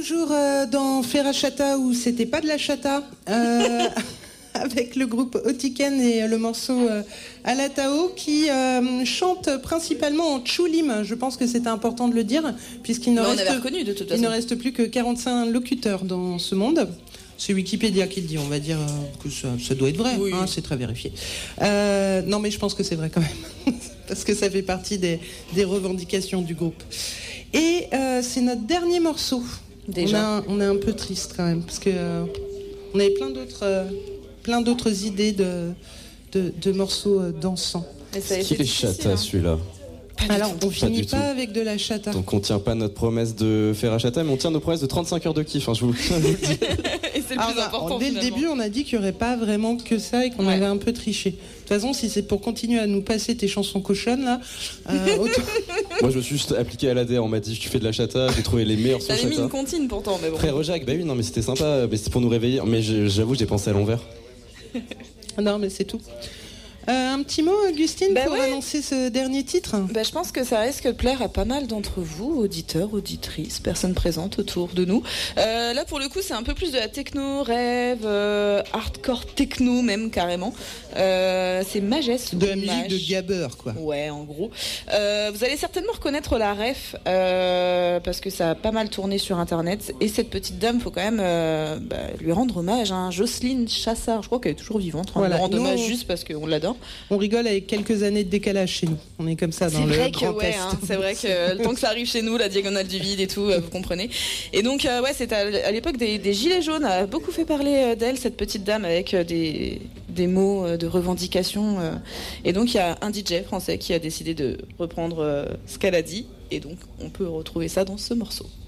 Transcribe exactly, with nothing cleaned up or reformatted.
toujours euh, dans Ferrachata où c'était pas de la chata, euh, avec le groupe Otiken et le morceau euh, Alatao qui euh, chante principalement en Chulim. Je pense que c'était important de le dire puisqu'il ne, on reste, avait reconnu, de toute façon. il ne reste plus que quarante-cinq locuteurs dans ce monde. C'est Wikipédia qui le dit, on va dire que ça, ça doit être vrai, oui. hein, c'est très vérifié. Euh, non mais je pense que c'est vrai quand même, parce que ça fait partie des, des revendications du groupe. Et euh, c'est notre dernier morceau. Déjà. On, a, on est un peu triste quand même, parce que euh, on avait plein d'autres, euh, plein d'autres idées de, de, de morceaux euh, dansants. Est-ce qu'il est chata hein. celui-là? Alors, on finit pas, pas avec de la chata. Donc, on tient pas notre promesse de faire à chata, mais on tient nos promesses de trente-cinq heures de kiff. Hein, je vous le dis. Et c'est le Alors, plus important. Dès finalement. le début, on a dit qu'il y aurait pas vraiment que ça et qu'on ouais. avait un peu triché. De toute façon, si c'est pour continuer à nous passer tes chansons cochonnes là, euh, autant... Moi, je me suis juste appliqué à l'A D. On m'a dit, tu fais de la chata. J'ai trouvé les meilleurs sons chata. T'avais mis une comptine pourtant, mais bon. Frère Jacques, bah oui, non, mais c'était sympa. Mais c'était pour nous réveiller. Mais j'avoue, j'ai pensé à l'envers. Non, mais c'est tout. Euh, un petit mot, Augustine, bah pour ouais. annoncer ce dernier titre. Bah, je pense que ça risque de plaire à pas mal d'entre vous, auditeurs, auditrices, personnes présentes autour de nous. Euh, là, pour le coup, c'est un peu plus de la techno, rêve, euh, hardcore techno même, carrément. Euh, c'est Magès. De la musique Mage. De Gabber, quoi. Ouais, en gros. Euh, vous allez certainement reconnaître la ref, euh, parce que ça a pas mal tourné sur Internet. Et cette petite dame, faut quand même euh, bah, lui rendre hommage. Hein. Jocelyne Chassard, je crois qu'elle est toujours vivante. Hein, voilà. On lui rend hommage juste parce qu'on l'adore. On rigole avec quelques années de décalage chez nous. On est comme ça dans le Grand ouais, Est. Hein, c'est vrai que le temps que ça arrive chez nous, la diagonale du vide et tout, vous comprenez. Et donc, euh, ouais, c'était à l'époque des, des Gilets jaunes, a beaucoup fait parler d'elle, cette petite dame, avec des, des mots de revendication. Et donc, il y a un D J français qui a décidé de reprendre ce qu'elle a dit. Et donc, on peut retrouver ça dans ce morceau.